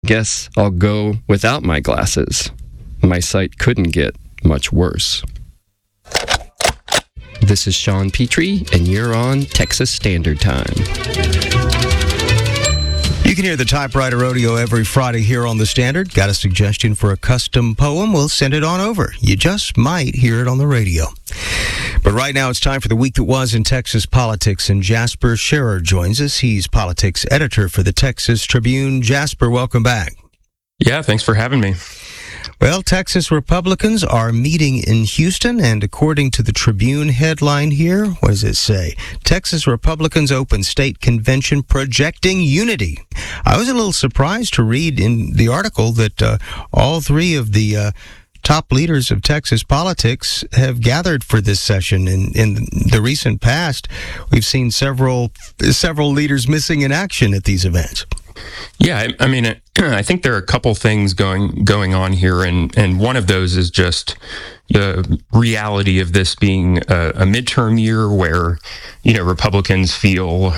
Guess I'll go without my glasses. My sight couldn't get much worse. This is Sean Petrie, and you're on Texas Standard Time. You can hear the Typewriter Rodeo every Friday here on The Standard. Got a suggestion for a custom poem? We'll send it on over. You just might hear it on the radio. But right now it's time for the week that was in Texas politics, and Jasper Scherer joins us. He's politics editor for the Texas Tribune. Jasper, welcome back. Yeah, thanks for having me. Well, Texas Republicans are meeting in Houston, and according to the Tribune headline here, what does it say? Texas Republicans open state convention projecting unity. I was a little surprised to read in the article that all three of the top leaders of Texas politics have gathered for this session. In the recent past, we've seen several leaders missing in action at these events. Yeah, I mean, I think there are a couple things going on here, and one of those is just the reality of this being a midterm year where, Republicans feel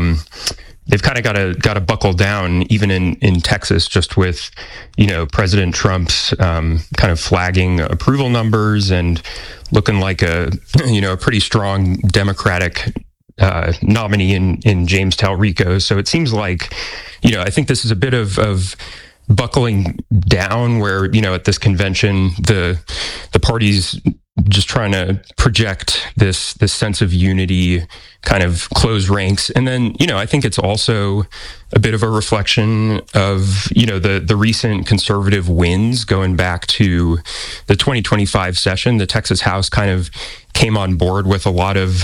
they've kind of got to buckle down, even in Texas, just with, President Trump's kind of flagging approval numbers and looking like a pretty strong Democratic nominee in James Talrico. So it seems like, I think this is a bit of buckling down where, at this convention, the party's just trying to project this sense of unity, kind of close ranks. And then, I think it's also a bit of a reflection of, the recent conservative wins going back to the 2025 session. The Texas House kind of came on board with a lot of,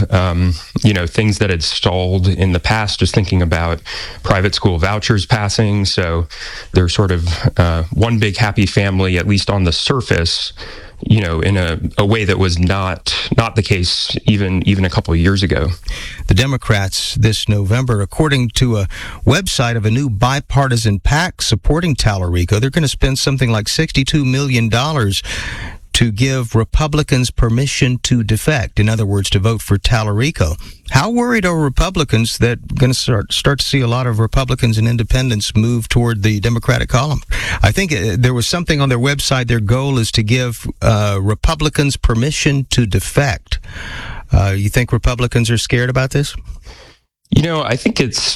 things that had stalled in the past, just thinking about private school vouchers passing. So they're sort of one big happy family, at least on the surface, in a way that was not the case even a couple of years ago. The Democrats this November, according to a website of a new bipartisan PAC supporting Talrico, they're going to spend something like $62 million to give Republicans permission to defect. In other words, to vote for Talrico. How worried are Republicans that we're going to start to see a lot of Republicans and independents move toward the Democratic column? I think there was something on their website. Their goal is to give Republicans permission to defect. You think Republicans are scared about this? I think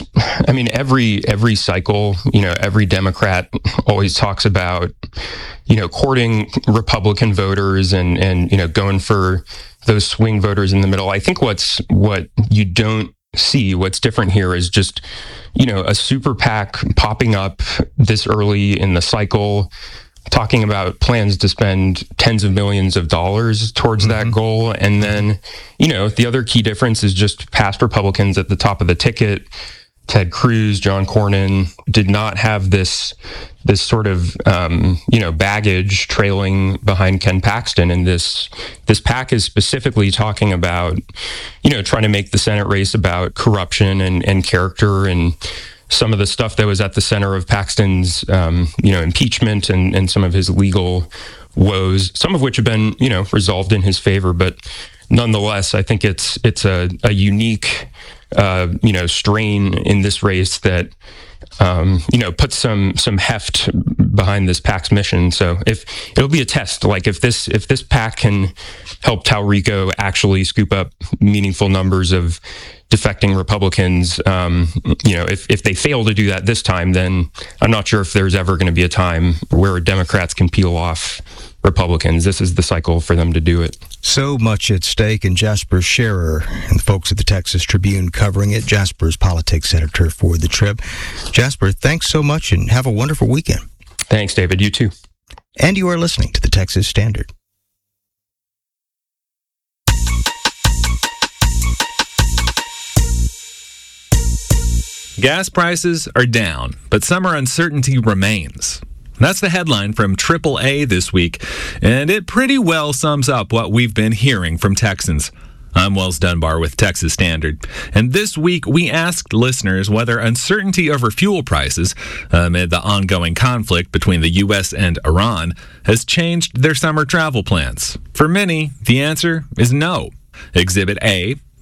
every cycle, every Democrat always talks about, courting Republican voters and going for those swing voters in the middle. I think what you don't see, what's different here is just, a super PAC popping up this early in the cycle, talking about plans to spend tens of millions of dollars towards that goal. And then, the other key difference is just past Republicans at the top of the ticket. Ted Cruz, John Cornyn did not have this sort of, baggage trailing behind Ken Paxton. And this PAC is specifically talking about, trying to make the Senate race about corruption and character and some of the stuff that was at the center of Paxton's, impeachment and some of his legal woes, some of which have been, resolved in his favor. But nonetheless, I think it's a unique, strain in this race that, puts some heft behind this PAC's mission. So if it'll be a test, like if this PAC can help Talrico actually scoop up meaningful numbers of defecting Republicans, if they fail to do that this time, then I'm not sure if there's ever going to be a time where Democrats can peel off Republicans. This is the cycle for them to do it. So much at stake, and Jasper Scherer and the folks at the Texas Tribune covering it. Jasper's politics editor for the Trib. Jasper, thanks so much and have a wonderful weekend. Thanks, David. You too. And you are listening to the Texas Standard. Gas prices are down, but summer uncertainty remains. That's the headline from AAA this week, and it pretty well sums up what we've been hearing from Texans. I'm Wells Dunbar with Texas Standard, and this week we asked listeners whether uncertainty over fuel prices amid the ongoing conflict between the U.S. and Iran has changed their summer travel plans. For many, the answer is no. Exhibit A,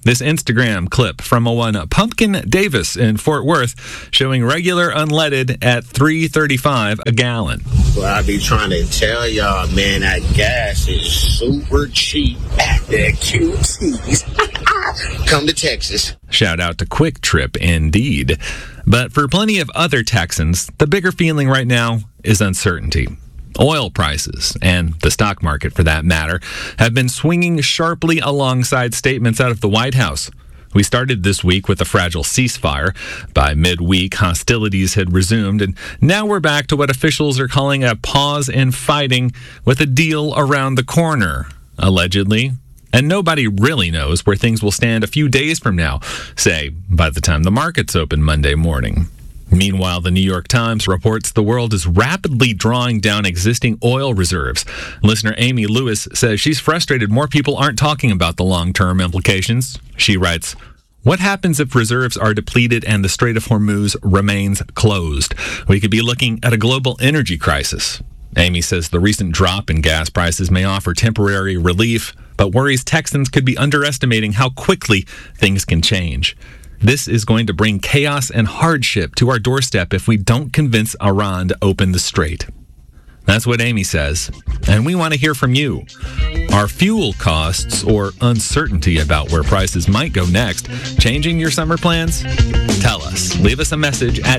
This Instagram clip from a one Pumpkin Davis in Fort Worth showing regular unleaded at $3.35 a gallon. Well, I be trying to tell y'all, man, that gas is super cheap at the QT's. Come to Texas. Shout out to Quick Trip, indeed. But for plenty of other Texans, the bigger feeling right now is uncertainty. Oil prices, and the stock market for that matter, have been swinging sharply alongside statements out of the White House. We started this week with a fragile ceasefire. By midweek, hostilities had resumed, and now we're back to what officials are calling a pause in fighting with a deal around the corner, allegedly. And nobody really knows where things will stand a few days from now, say, by the time the markets open Monday morning. Meanwhile, the New York Times reports the world is rapidly drawing down existing oil reserves. Listener Amy Lewis says she's frustrated more people aren't talking about the long-term implications. She writes, "What happens if reserves are depleted and the Strait of Hormuz remains closed? We could be looking at a global energy crisis." Amy says the recent drop in gas prices may offer temporary relief, but worries Texans could be underestimating how quickly things can change. This is going to bring chaos and hardship to our doorstep if we don't convince Iran to open the strait. That's what Amy says. And we want to hear from you. Are fuel costs or uncertainty about where prices might go next changing your summer plans? Tell us. Leave us a message at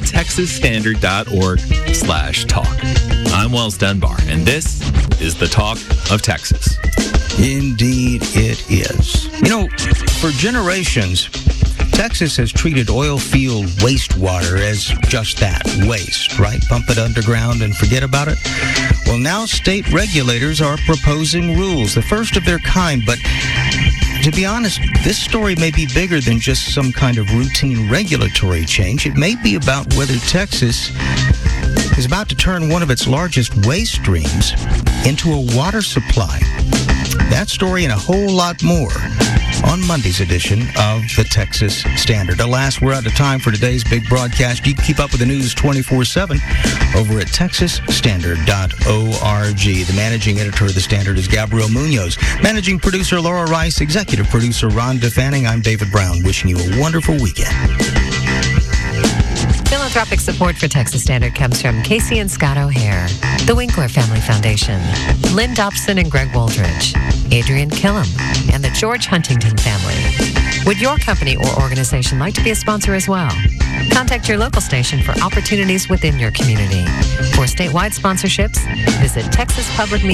texasstandard.org/talk. I'm Wells Dunbar, and this is the Talk of Texas. Indeed it is. You know, for generations, Texas has treated oil field wastewater as just that, waste, right? Pump it underground and forget about it. Well, now state regulators are proposing rules, the first of their kind, but to be honest, this story may be bigger than just some kind of routine regulatory change. It may be about whether Texas is about to turn one of its largest waste streams into a water supply. That story and a whole lot more on Monday's edition of the Texas Standard. Alas, we're out of time for today's big broadcast. You can keep up with the news 24/7 over at texasstandard.org. The managing editor of the Standard is Gabriel Munoz. Managing producer Laura Rice. Executive producer Ron DeFanning. I'm David Brown, wishing you a wonderful weekend. Philanthropic support for Texas Standard comes from Casey and Scott O'Hare, the Winkler Family Foundation, Lynn Dobson and Greg Wooldridge, Adrian Killam, and the George Huntington family. Would your company or organization like to be a sponsor as well? Contact your local station for opportunities within your community. For statewide sponsorships, visit texaspublicmedia.org.